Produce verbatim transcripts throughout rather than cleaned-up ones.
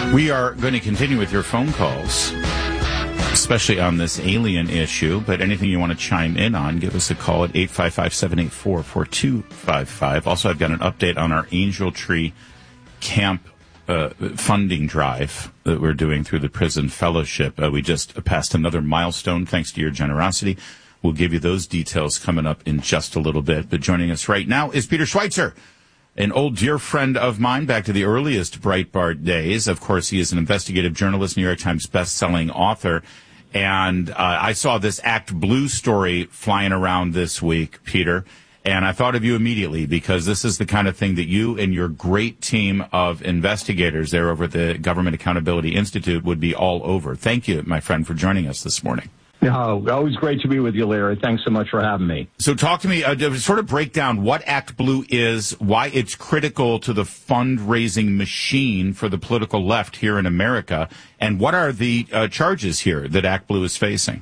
We are going to continue with your phone calls, especially on this alien issue, but anything you want to chime in on, give us a call at eight five five, seven eight four, four two five five. Also, I've got an update on our Angel Tree Camp uh, funding drive that we're doing through the Prison Fellowship. Uh, we just passed another milestone thanks to your generosity. We'll give you those details coming up in just a little bit. But joining us right now is Peter Schweizer, an old dear friend of mine back to the earliest Breitbart days. Of course, he is an investigative journalist, New York Times best-selling author. And uh, I saw this Act Blue story flying around this week, Peter, and I thought of you immediately because this is the kind of thing that you and your great team of investigators there over at the Government Accountability Institute would be all over. Thank you, my friend, for joining us this morning. Oh, always great to be with you, Larry. Thanks so much for having me. So talk to me, uh, sort of break down what Act Blue is, why it's critical to the fundraising machine for the political left here in America, and what are the uh, charges here that Act Blue is facing?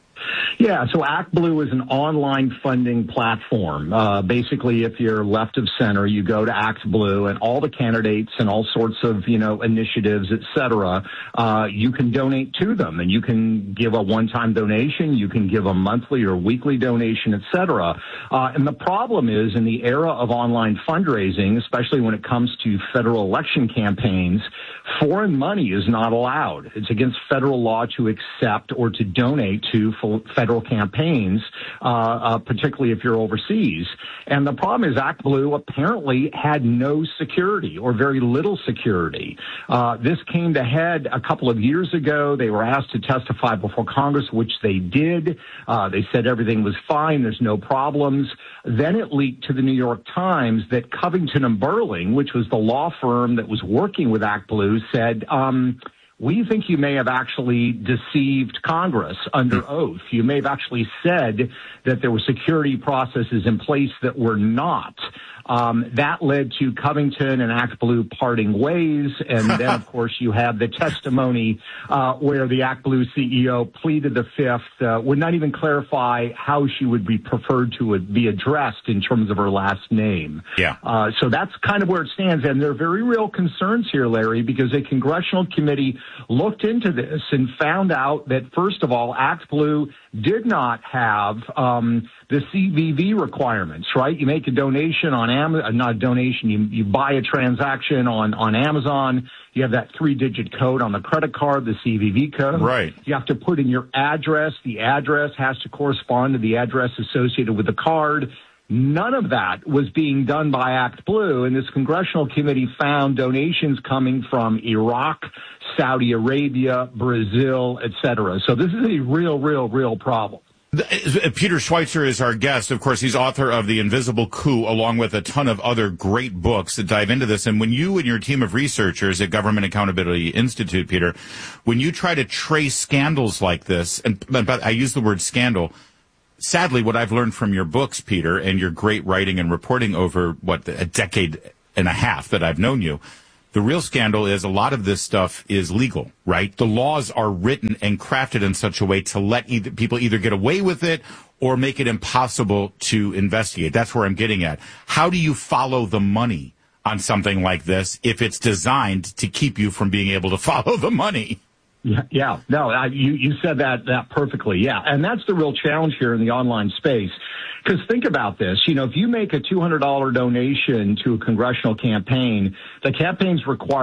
Yeah, so Act Blue is an online funding platform. Uh, basically, if you're left of center, you go to Act Blue, and all the candidates and all sorts of, you know, initiatives, et cetera, uh, you can donate to them, and you can give a one-time donation, you can give a monthly or weekly donation, et cetera. Uh, and the problem is, in the era of online fundraising, especially when it comes to federal election campaigns, foreign money is not allowed. It's against federal law to accept or to donate to federal campaigns, uh, uh, particularly if you're overseas. And the problem is Act Blue apparently had no security or very little security. Uh, this came to head a couple of years ago. They were asked to testify before Congress, which they did. Uh, they said everything was fine. There's no problems. Then it leaked to the New York Times that Covington and Burling, which was the law firm that was working with Act Blue, said, um, we think you may have actually deceived Congress under oath. You may have actually said that there were security processes in place that were not. Um, that led to Covington and Act Blue parting ways. And then, of course, you have the testimony uh, where the Act Blue C E O pleaded the fifth, uh, would not even clarify how she would be preferred to be addressed in terms of her last name. Yeah. Uh, so that's kind of where it stands. And there are very real concerns here, Larry, because a congressional committee looked into this and found out that, first of all, Act Blue did not have um, the C V V requirements, right? You make a donation on Amazon, not a donation, you, you buy a transaction on, on Amazon. You have that three-digit code on the credit card, the C V V code. Right. You have to put in your address. The address has to correspond to the address associated with the card. None of that was being done by Act Blue, and this congressional committee found donations coming from Iraq, Saudi Arabia, Brazil, et cetera. So this is a real, real, real problem. Peter Schweizer is our guest. Of course, he's author of The Invisible Coup, along with a ton of other great books that dive into this. And when you and your team of researchers at Government Accountability Institute, Peter, when you try to trace scandals like this, and but I use the word scandal, sadly, what I've learned from your books, Peter, and your great writing and reporting over, what, a decade and a half that I've known you, the real scandal is a lot of this stuff is legal, right? The laws are written and crafted in such a way to let either, people either get away with it or make it impossible to investigate. That's where I'm getting at. How do you follow the money on something like this if it's designed to keep you from being able to follow the money? Yeah, yeah, no, I, you, you said that, that perfectly. Yeah. And that's the real challenge here in the online space. Because think about this, you know, if you make a two hundred dollars donation to a congressional campaign, the campaign's required